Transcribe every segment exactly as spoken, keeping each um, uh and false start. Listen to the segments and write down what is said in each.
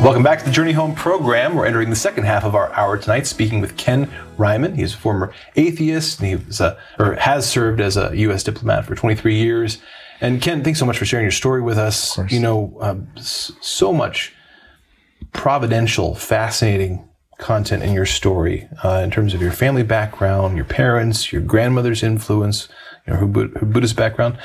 Welcome back to the Journey Home program. We're entering the second half of our hour tonight, speaking with Ken Ryman. He's a former atheist, and he was a, or has served as a U S diplomat for twenty-three years. And Ken, thanks so much for sharing your story with us. You know, um, so much providential, fascinating content in your story uh, in terms of your family background, your parents, your grandmother's influence, you know, her, her Buddhist background.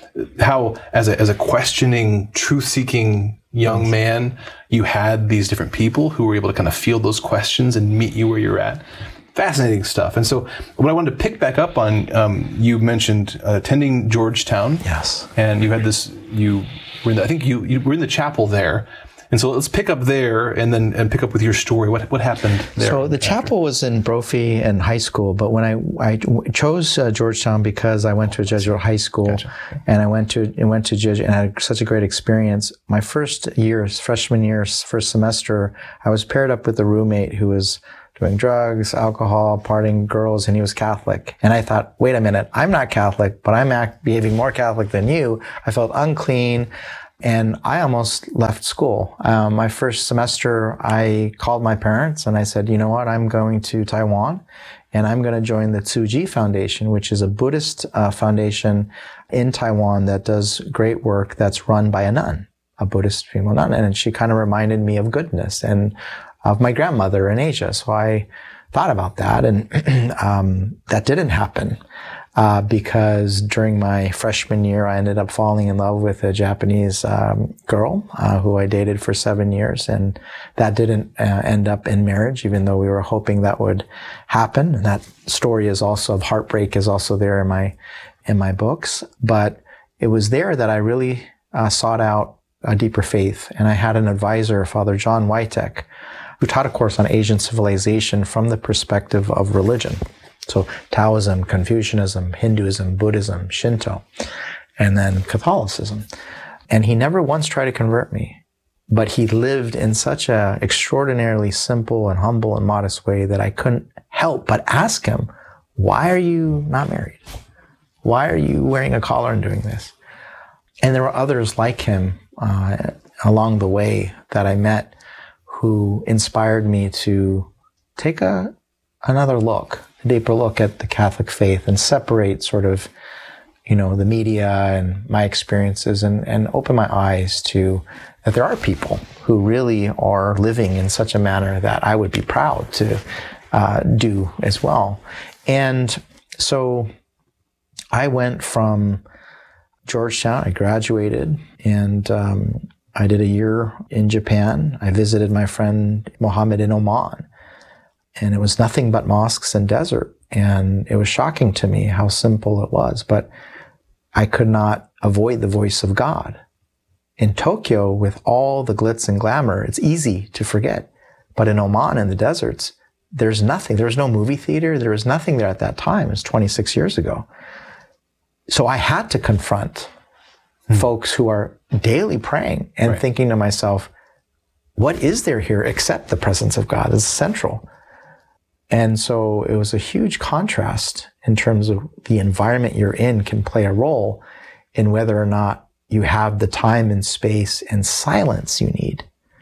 How, as a as a questioning, truth-seeking young man, you had these different people who were able to kind of field those questions and meet you where you're at. Fascinating stuff. And so what I wanted to pick back up on, um, you mentioned uh, attending Georgetown. Yes. And you had this, you were in the, I think you, you were in the chapel there. And so let's pick up there and then and pick up with your story. What what happened there? So the chapel was in Brophy in high school, but when I I chose uh, Georgetown because I went to a Jesuit high school, gotcha. and I went to and went to Jesuit and had such a great experience. My first year, freshman year, first semester, I was paired up with a roommate who was doing drugs, alcohol, partying, girls, and he was Catholic. And I thought, wait a minute, I'm not Catholic, but I'm act, behaving more Catholic than you. I felt unclean. And I almost left school. Um, my first semester, I called my parents and I said, you know what, I'm going to Taiwan and I'm going to join the Tzu Chi Foundation, which is a Buddhist uh, foundation in Taiwan that does great work that's run by a nun, a Buddhist female nun. And she kind of reminded me of goodness and of my grandmother in Asia. So I thought about that, and um, that didn't happen. Uh, because during my freshman year, I ended up falling in love with a Japanese um, girl uh, who I dated for seven years, and that didn't uh, end up in marriage, even though we were hoping that would happen. And that story is also of heartbreak is also there in my in my books. But it was there that I really uh, sought out a deeper faith, and I had an advisor, Father John Witek, who taught a course on Asian civilization from the perspective of religion. So Taoism, Confucianism, Hinduism, Buddhism, Shinto, and then Catholicism. And he never once tried to convert me, but he lived in such a extraordinarily simple and humble and modest way that I couldn't help but ask him, why are you not married? Why are you wearing a collar and doing this? And there were others like him uh, along the way that I met who inspired me to take a another look, a deeper look at the Catholic faith and separate sort of, you know, the media and my experiences and, and open my eyes to that there are people who really are living in such a manner that I would be proud to uh, do as well. And so I went from Georgetown, I graduated, and um, I did a year in Japan. I visited my friend Mohammed in Oman. And it was nothing but mosques and desert. And it was shocking to me how simple it was. But I could not avoid the voice of God. In Tokyo, with all the glitz and glamour, it's easy to forget. But in Oman, in the deserts, there's nothing. There was no movie theater. There was nothing there at that time. It was twenty-six years ago. So I had to confront hmm. folks who are daily praying and right. thinking to myself, what is there here except the presence of God is central? And so it was a huge contrast in terms of the environment you're in can play a role in whether or not you have the time and space and silence you need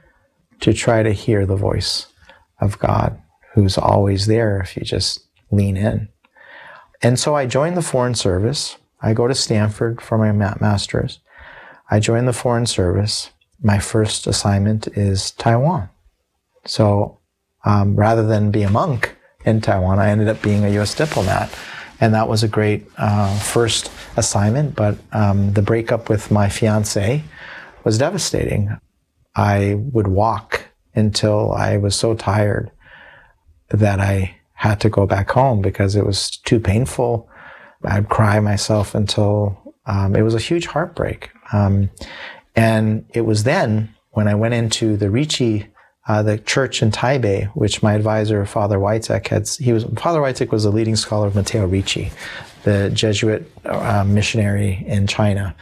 to try to hear the voice of God, who's always there if you just lean in. And so I joined the Foreign Service. I go to Stanford for my master's. I joined the Foreign Service. My first assignment is Taiwan. So Um, rather than be a monk in Taiwan, I ended up being a U S diplomat. And that was a great uh, first assignment. But um, the breakup with my fiancée was devastating. I would walk until I was so tired that I had to go back home because it was too painful. I'd cry myself until um, it was a huge heartbreak. Um, and it was then when I went into the Ricci Uh, the church in Taipei, which my advisor, Father Witek, had, he was, Father Witek was a leading scholar of Matteo Ricci, the Jesuit uh, missionary in China.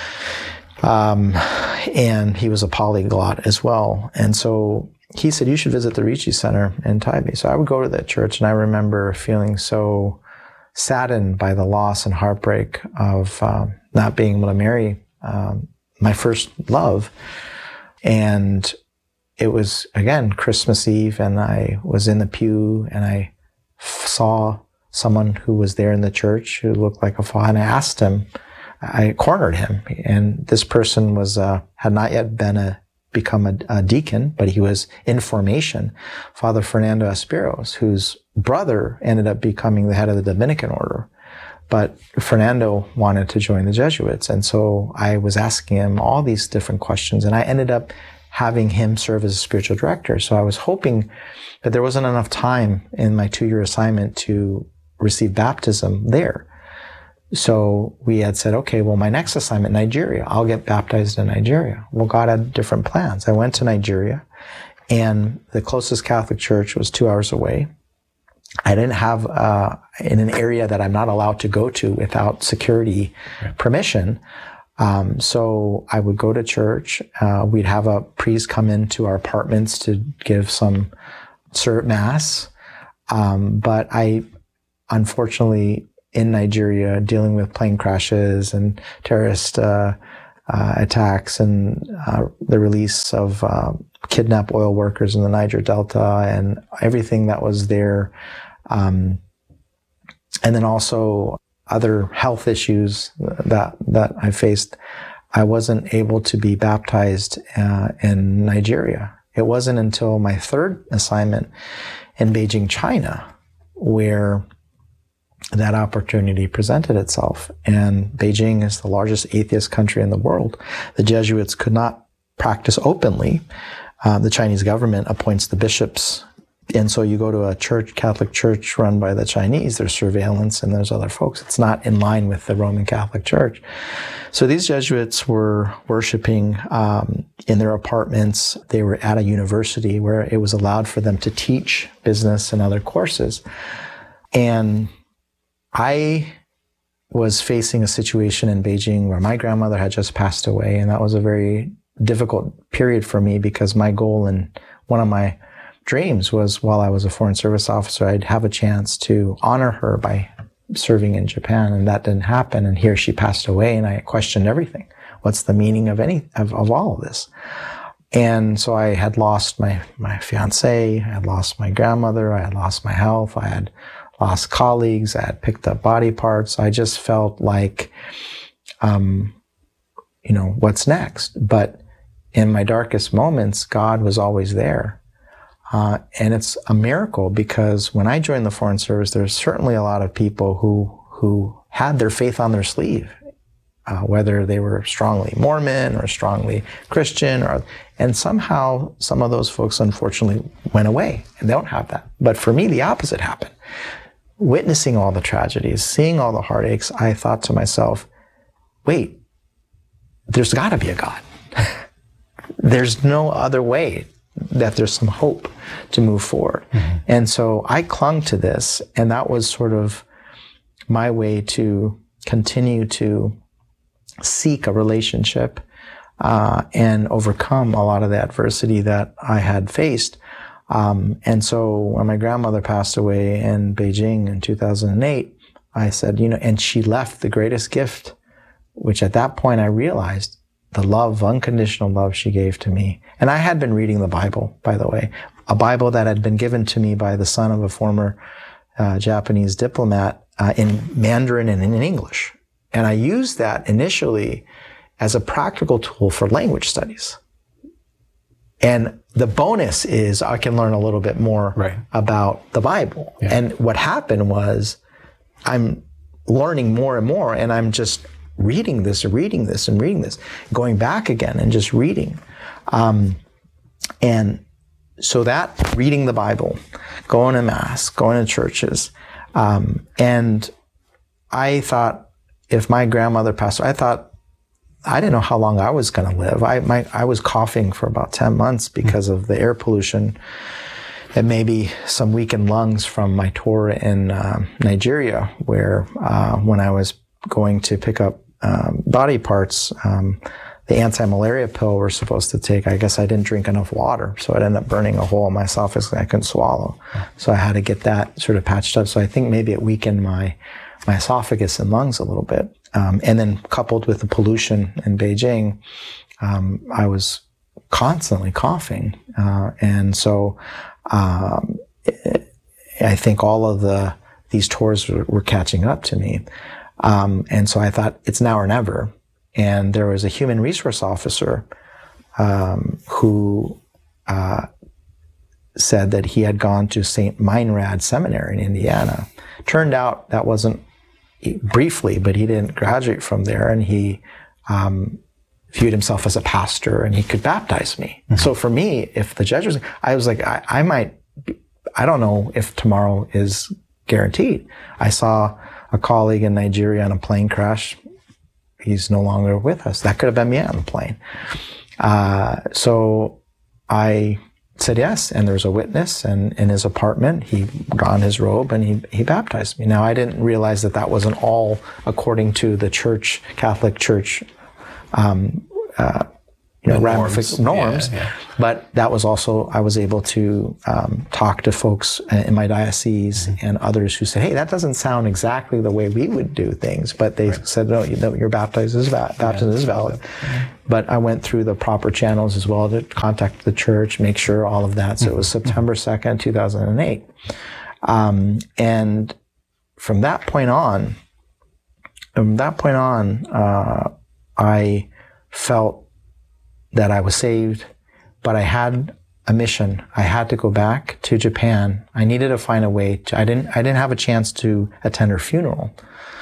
Um, and he was a polyglot as well. And so he said, you should visit the Ricci Center in Taipei. So I would go to that church, and I remember feeling so saddened by the loss and heartbreak of um, not being able to marry um, my first love. And it was, again, Christmas Eve, and I was in the pew, and I f- saw someone who was there in the church who looked like a father, and I asked him, I cornered him, and this person was uh, had not yet been a become a, a deacon, but he was in formation, Father Fernando Espiros, whose brother ended up becoming the head of the Dominican order. But Fernando wanted to join the Jesuits, and so I was asking him all these different questions, and I ended up having him serve as a spiritual director. So I was hoping that there wasn't enough time in my two-year assignment to receive baptism there. So we had said, okay, well, my next assignment, Nigeria, I'll get baptized in Nigeria. Well, God had different plans. I went to Nigeria, and the closest Catholic church was two hours away. I didn't have, uh, in an area that I'm not allowed to go to without security permission. Um, so I would go to church. Uh, we'd have a priest come into our apartments to give some serve mass. Um, but I, unfortunately, in Nigeria, dealing with plane crashes and terrorist uh, uh, attacks and uh, the release of uh, kidnapped oil workers in the Niger Delta and everything that was there. Um, and then also other health issues that, that I faced. I wasn't able to be baptized uh, in Nigeria. It wasn't until my third assignment in Beijing, China, where that opportunity presented itself. And Beijing is the largest atheist country in the world. The Jesuits could not practice openly. Uh, the Chinese government appoints the bishops. And so you go to a church, Catholic church run by the Chinese, there's surveillance and there's other folks. It's not in line with the Roman Catholic Church. So these Jesuits were worshiping um, in their apartments. They were at a university where it was allowed for them to teach business and other courses. And I was facing a situation in Beijing where my grandmother had just passed away, and that was a very difficult period for me because my goal and one of my dreams was, while I was a Foreign Service officer, I'd have a chance to honor her by serving in Japan, and that didn't happen. And here she passed away, and I questioned everything. What's the meaning of any of, of all of this? And so I had lost my my fiancée, I had lost my grandmother, I had lost my health, I had lost colleagues, I had picked up body parts. I just felt like, um, you know, what's next? But in my darkest moments, God was always there. Uh, and it's a miracle because when I joined the Foreign Service, there's certainly a lot of people who, who had their faith on their sleeve, uh, whether they were strongly Mormon or strongly Christian, or, and somehow some of those folks unfortunately went away and they don't have that. But for me, the opposite happened. Witnessing all the tragedies, seeing all the heartaches, I thought to myself, wait, there's got to be a God. There's no other way that there's some hope to move forward. Mm-hmm. And so I clung to this, and that was sort of my way to continue to seek a relationship uh, and overcome a lot of the adversity that I had faced. Um, and so when my grandmother passed away in Beijing in two thousand eight, I said, you know, and she left the greatest gift, which at that point I realized the love, unconditional love she gave to me. And I had been reading the Bible, by the way, a Bible that had been given to me by the son of a former uh, Japanese diplomat uh, in Mandarin and in English. And I used that initially as a practical tool for language studies. And the bonus is I can learn a little bit more right. about the Bible. Yeah. And what happened was I'm learning more and more, and I'm just reading this and reading this and reading this, going back again and just reading. Um, and so that reading the Bible, going to Mass, going to churches, um, and I thought if my grandmother passed away, I thought, I didn't know how long I was going to live. I my, I was coughing for about ten months because of the air pollution and maybe some weakened lungs from my tour in uh, Nigeria, where uh, when I was going to pick up um, body parts, um, the anti-malaria pill we're supposed to take, I guess I didn't drink enough water, so it ended up burning a hole in my esophagus that I couldn't swallow. So I had to get that sort of patched up. So I think maybe it weakened my my esophagus and lungs a little bit. Um, and then coupled with the pollution in Beijing, um, I was constantly coughing. Uh, and so um, I think all of the these tours were, were catching up to me. Um, and so I thought, it's now or never. And there was a human resource officer um, who uh, said that he had gone to Saint Meinrad Seminary in Indiana. Turned out that wasn't, briefly, but he didn't graduate from there, and he um, viewed himself as a pastor, and he could baptize me. Mm-hmm. So for me, if the Jesuits, I was like, I, I might, be, I don't know if tomorrow is guaranteed. I saw a colleague in Nigeria on a plane crash. He's no longer with us. That could have been me on the plane. Uh, so I said yes, and there was a witness, and in his apartment, he donned his robe and he, he baptized me. Now, I didn't realize that that wasn't all according to the church, Catholic Church, um, uh, you know, ramifications, norms, yeah, yeah. But that was also, I was able to um, talk to folks in my diocese mm-hmm. and others who said, hey, that doesn't sound exactly the way we would do things, but they right. said, no, you know, your baptism is, va- baptism yeah, is valid. Mm-hmm. But I went through the proper channels as well to contact the church, make sure all of that. So mm-hmm. it was September second, two thousand eight. Um, and from that point on, from that point on, uh, I felt that I was saved, but I had a mission. I had to go back to Japan. I needed to find a way to, I didn't, I didn't have a chance to attend her funeral,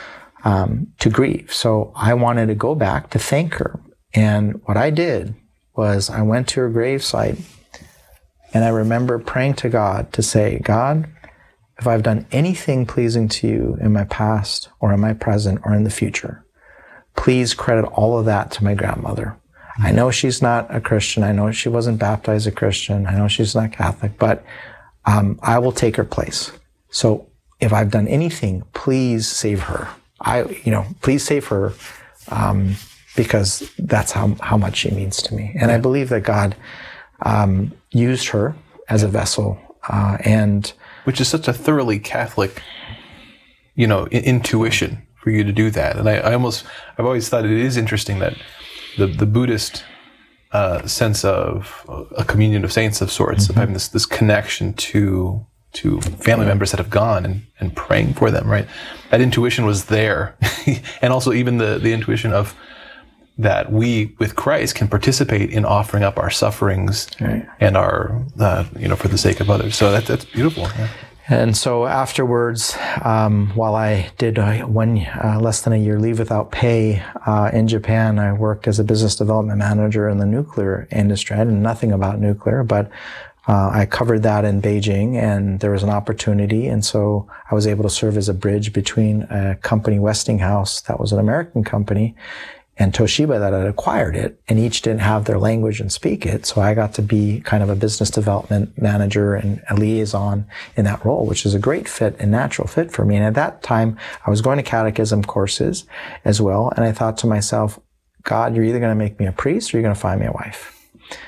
um, to grieve. So I wanted to go back to thank her. And what I did was I went to her gravesite, and I remember praying to God to say, God, if I've done anything pleasing to you in my past or in my present or in the future, please credit all of that to my grandmother. I know she's not a Christian. I know she wasn't baptized a Christian. I know she's not Catholic, but um, I will take her place. So if I've done anything, please save her. I, you know, please save her um, because that's how how much she means to me. And I believe that God um, used her as a vessel, uh, and which is such a thoroughly Catholic, you know, I- intuition for you to do that. And I, I almost, I've always thought it is interesting that the the Buddhist uh, sense of a communion of saints of sorts, mm-hmm. of having this this connection to to family yeah. members that have gone and, and praying for them, right? That intuition was there. And also even the, the intuition of that we, with Christ, can participate in offering up our sufferings right. and our, uh, you know, for the sake of others. So that, that's beautiful. Yeah. And so afterwards, um, while I did uh, one uh, less than a year leave without pay uh, in Japan, I worked as a business development manager in the nuclear industry. I knew nothing about nuclear, but uh, I covered that in Beijing, and there was an opportunity. And so I was able to serve as a bridge between a company, Westinghouse, that was an American company, and Toshiba that had acquired it, and each didn't have their language and speak it. So I got to be kind of a business development manager and a liaison in that role, which is a great fit and natural fit for me. And at that time, I was going to catechism courses as well. And I thought to myself, God, you're either going to make me a priest or you're going to find me a wife.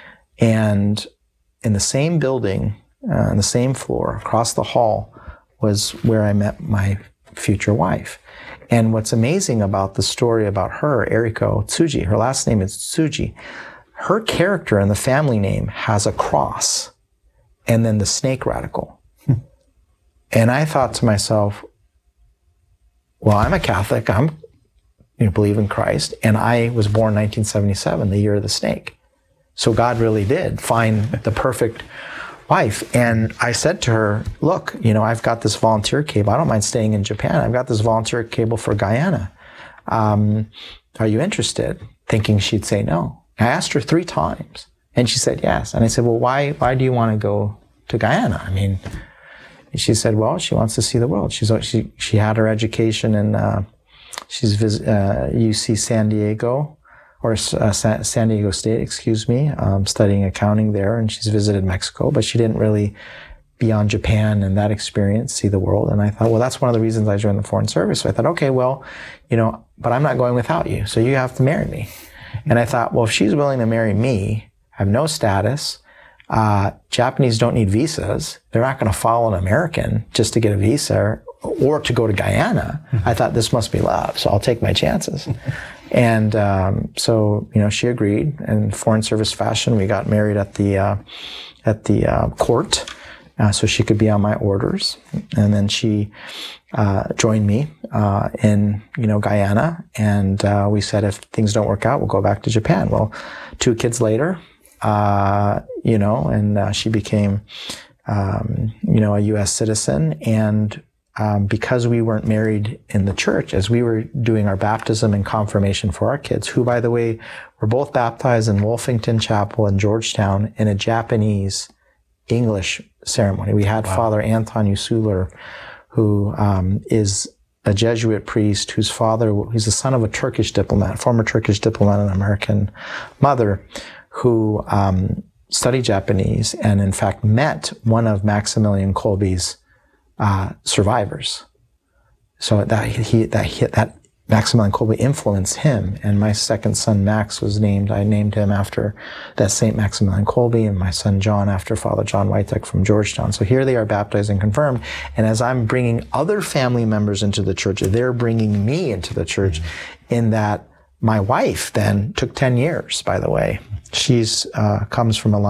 And in the same building, uh, on the same floor, across the hall, was where I met my future wife. And what's amazing about the story about her, Eriko Tsuji, her last name is Tsuji, her character in the family name has a cross and then the snake radical. And I thought to myself, well, I'm a Catholic, I'm, you know, believe in Christ, and I was born in nineteen seventy-seven, the year of the snake. So God really did find the perfect wife. And I said to her, look, you know, I've got this volunteer cable. I don't mind staying in Japan. I've got this volunteer cable for Guyana. Um, are you interested? Thinking she'd say no. I asked her three times and she said yes. And I said, well, why, why do you want to go to Guyana? I mean, she said, well, she wants to see the world. She's, she, she had her education in, uh, she's visit, uh, U C San Diego. or uh, San Diego State, excuse me, um, studying accounting there, and she's visited Mexico, but she didn't really, beyond Japan and that experience, see the world. And I thought, well, that's one of the reasons I joined the Foreign Service. So I thought, okay, well, you know, but I'm not going without you, so you have to marry me. And I thought, well, if she's willing to marry me, I have no status, uh, Japanese don't need visas, they're not going to follow an American just to get a visa or to go to Guyana. Mm-hmm. I thought this must be love, so I'll take my chances. And um, so, you know, she agreed. In Foreign Service fashion, we got married at the uh, at the uh, court, uh, so she could be on my orders. And then she uh, joined me uh, in, you know, Guyana. And uh, we said, if things don't work out, we'll go back to Japan. Well, two kids later, uh, you know, and uh, she became, um, you know, a U S citizen. And Um, because we weren't married in the church, as we were doing our baptism and confirmation for our kids, who, by the way, were both baptized in Wolfington Chapel in Georgetown in a Japanese English ceremony. We had wow. Father Anton Usuler, who um, is a Jesuit priest whose father, he's the son of a Turkish diplomat, former Turkish diplomat and American mother, who um, studied Japanese and, in fact, met one of Maximilian Kolbe's Uh, survivors. So that he that he, that Maximilian Kolbe influenced him, and my second son Max was named. I named him after that Saint Maximilian Kolbe, and my son John after Father John Wojtek from Georgetown. So here they are, baptized and confirmed. And as I'm bringing other family members into the church, they're bringing me into the church. In that, my wife then took ten years. By the way, she's uh, comes from a line